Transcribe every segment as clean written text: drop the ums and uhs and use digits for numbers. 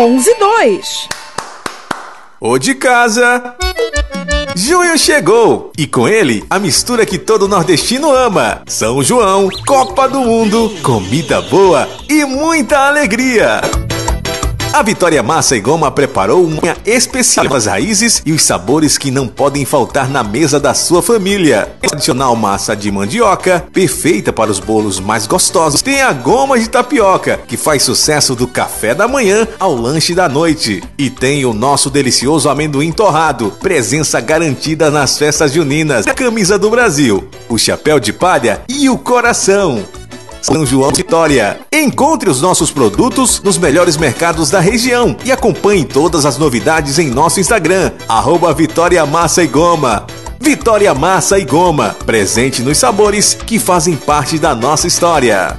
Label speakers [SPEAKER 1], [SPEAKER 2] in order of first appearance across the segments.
[SPEAKER 1] 11-2.
[SPEAKER 2] Ô de casa! Junho chegou e com ele a mistura que todo nordestino ama: São João, Copa do Mundo, comida boa e muita alegria. A Vitória Massa e Goma preparou uma especial com as raízes e os sabores que não podem faltar na mesa da sua família. Tradicional massa de mandioca, perfeita para os bolos mais gostosos. Tem a goma de tapioca, que faz sucesso do café da manhã ao lanche da noite. E tem o nosso delicioso amendoim torrado, presença garantida nas festas juninas. A camisa do Brasil, o chapéu de palha e o coração. São João Vitória. Encontre os nossos produtos nos melhores mercados da região e acompanhe todas as novidades em nosso Instagram, @Vitória Massa e Goma. Vitória Massa e Goma, presente nos sabores que fazem parte da nossa história.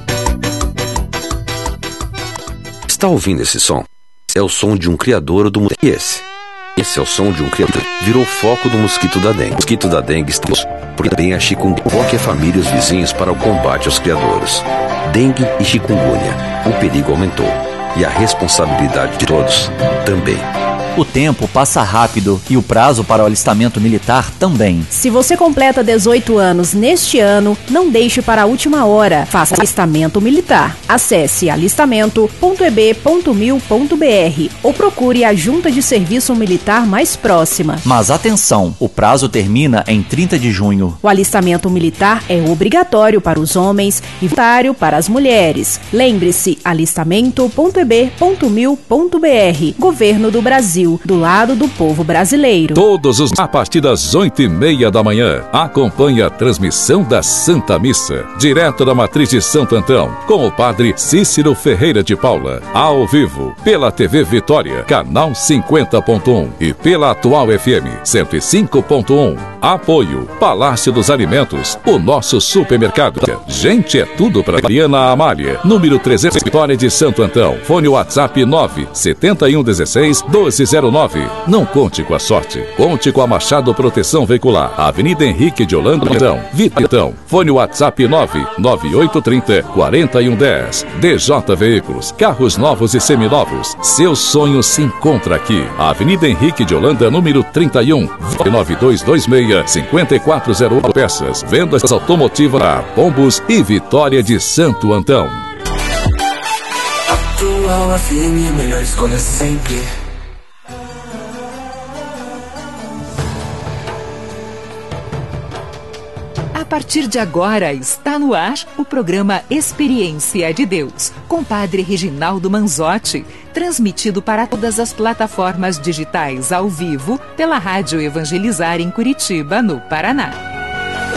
[SPEAKER 3] Está ouvindo esse som? É o som de um criador do mundo. Esse é o som de um criador. Virou foco do mosquito da dengue. O mosquito da dengue está por também a chikungunya. Convoque a família e os vizinhos para o combate aos criadores. Dengue e chikungunya. O perigo aumentou. E a responsabilidade de todos também.
[SPEAKER 4] O tempo passa rápido e o prazo para o alistamento militar também.
[SPEAKER 1] Se você completa 18 anos neste ano, não deixe para a última hora. Faça alistamento militar. Acesse alistamento.eb.mil.br ou procure a junta de serviço militar mais próxima.
[SPEAKER 4] Mas atenção, o prazo termina em 30 de junho.
[SPEAKER 1] O alistamento militar é obrigatório para os homens e voluntário para as mulheres. Lembre-se, alistamento.eb.mil.br. Governo do Brasil. Do lado do povo brasileiro.
[SPEAKER 5] Todos os a partir das 8h30 da manhã. Acompanhe a transmissão da Santa Missa, direto da Matriz de Santo Antão, com o padre Cícero Ferreira de Paula, ao vivo, pela TV Vitória, canal 50.1 e pela Atual FM 105.1. Apoio Palácio dos Alimentos, o nosso supermercado. Gente, é tudo para Mariana Amália, número 300, Vitória de Santo Antão. Fone WhatsApp 971161209. Não conte com a sorte, conte com a Machado Proteção Veicular, Avenida Henrique de Holanda, Vitão. Fone WhatsApp 99830-4110. DJ Veículos, carros novos e seminovos. Seu sonho se encontra aqui. Avenida Henrique de Holanda, número 31, 9226-5408 peças. Vendas automotivas a Pombos e Vitória de Santo Antão.
[SPEAKER 6] Atual FM, melhor escolha sempre.
[SPEAKER 7] A partir de agora está no ar o programa Experiência de Deus, com Padre Reginaldo Manzotti, transmitido para todas as plataformas digitais ao vivo pela Rádio Evangelizar em Curitiba, no Paraná.